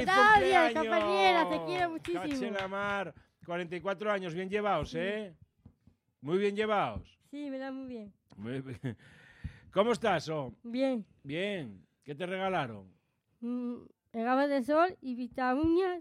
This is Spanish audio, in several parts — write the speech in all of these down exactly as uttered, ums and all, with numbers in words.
Gracias, cumpleaños! compañera, te quiero muchísimo. Cache la mar. cuarenta y cuatro años, bien llevados, ¿eh? Muy bien llevados. Sí, me da muy bien. Muy bien. ¿Cómo estás, oh? Bien. Bien. ¿Qué te regalaron? Mm, gafas de sol y vitaminas.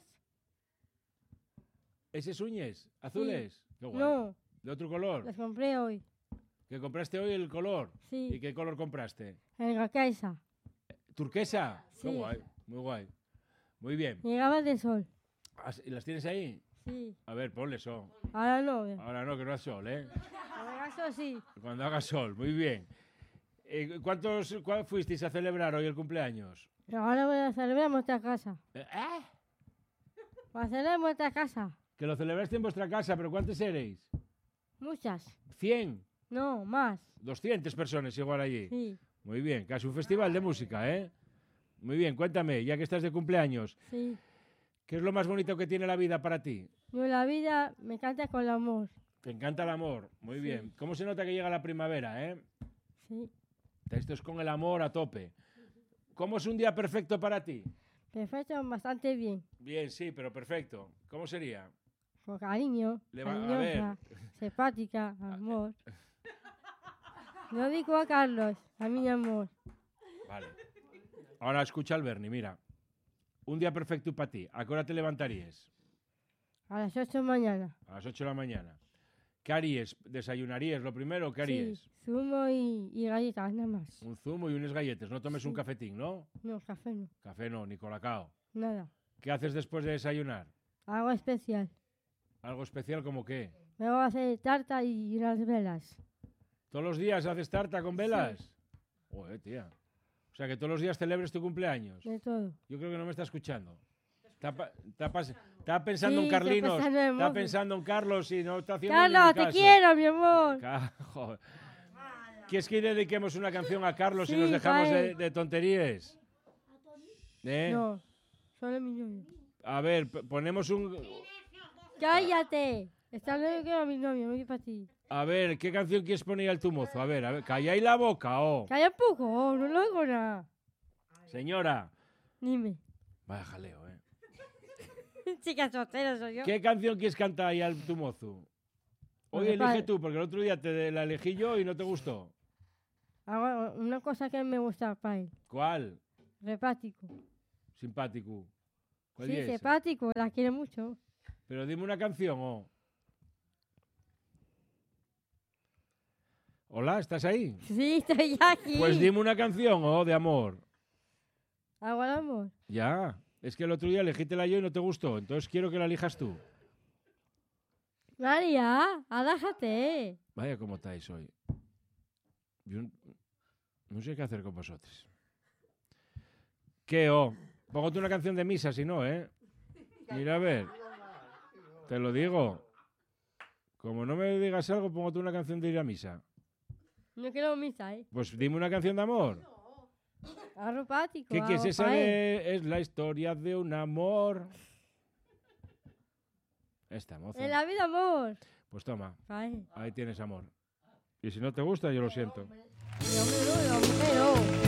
¿Esos uñes? ¿Azules? Qué guay. No, ¿De otro color? las compré hoy. ¿Que compraste hoy el color? Sí. ¿Y qué color compraste? En la casa. ¿Turquesa? Qué Sí. guay. Muy guay. Muy bien. Y gafas de sol. ¿Y las tienes ahí? Sí. A ver, ponle sol. Ahora no. Ahora no, que no hace sol, ¿eh? Ahora eso sí. Cuando haga sol, muy bien. Eh, ¿Cuántos cuál fuisteis a celebrar hoy el cumpleaños? Ahora voy a celebrar en vuestra casa. ¿Eh? Voy a celebrar en vuestra casa. Que lo celebraste en vuestra casa, pero ¿cuántos erais? Muchas. ¿cien? No, más. doscientas personas igual allí. Sí. Muy bien, casi un festival de música, ¿eh? Muy bien, cuéntame, ya que estás de cumpleaños, Sí. ¿qué es lo más bonito que tiene la vida para ti? Yo la vida me encanta con el amor. Te encanta el amor, muy Sí. bien. ¿Cómo se nota que llega la primavera, eh? Sí. Esto es con el amor a tope. ¿Cómo es un día perfecto para ti? Perfecto, bastante bien. Bien, sí, pero perfecto. ¿Cómo sería? Con cariño, Le va- a cariñosa, simpática, amor. Lo digo a Carlos, a mi amor. Vale. Ahora escucha al Bernie, mira. Un día perfecto para ti. ¿A qué hora te levantarías? A las ocho de la mañana. A las ocho de la mañana. ¿Qué harías? ¿Desayunarías lo primero o qué harías? Sí, zumo y, y galletas, nada más. Un zumo y unas galletas. No tomes un Sí. cafetín, ¿no? No, café no, Café no, ni colacao. nada. ¿Qué haces después de desayunar? Algo especial. ¿Algo especial como qué? Me voy a hacer tarta y unas velas. ¿Todos los días haces tarta con velas? Joder, tía. O sea, que todos los días celebres tu cumpleaños. De todo. Yo creo que no me está escuchando. Está, pa- está pas- está pensando Sí, en estoy Carlinos. pensando en Está mozo. pensando en Carlos y no está haciendo ni Carlos, caso. te quiero, mi amor. Ca- joder. ¿Quieres que dediquemos una canción a Carlos y Sí, nos dejamos pa' de, él. de tonterías? ¿Eh? No, solo mi novio. A ver, p- ponemos un... ¡Cállate! Está hablando que era mi novio, no es para ti. A ver, ¿qué canción quieres poner al tu mozo? A ver, a ver, calláis la boca, oh. Calla un poco, oh, no lo oigo nada. Señora. Dime. Vaya jaleo, ¿eh? Chica soltera soy yo. ¿Qué canción quieres cantar ahí al tu mozo? Hoy Pues, elige padre. tú, porque el otro día te la elegí yo y no te gustó. Ahora, una cosa que me gusta para él. ¿Cuál? Repático. Simpático. ¿Cuál Sí, es? simpático, la quiere mucho. Pero dime una canción, oh. Hola, ¿estás ahí? Sí, estoy aquí. Pues dime una canción, oh, de amor. Hago el amor. Ya, es que el otro día elegítela yo y no te gustó, entonces quiero que la elijas tú. María, adájate. Vaya cómo estáis hoy. Yo n- no sé qué hacer con vosotros. ¿Qué, oh? Póngate una canción de misa, si no, ¿eh? Mira a ver. Te lo digo. Como no me digas algo, póngate una canción de ir a misa. No quiero misa, ¿eh? Pues dime una canción de amor. Arropático. ¿Qué quieres? hago Esa pa' él. de... Es la historia de un amor. Esta, moza. En la vida, amor. Pues toma, Pa' él. ahí tienes amor. Y si no te gusta, yo lo siento. Yo me lo, lo, me lo.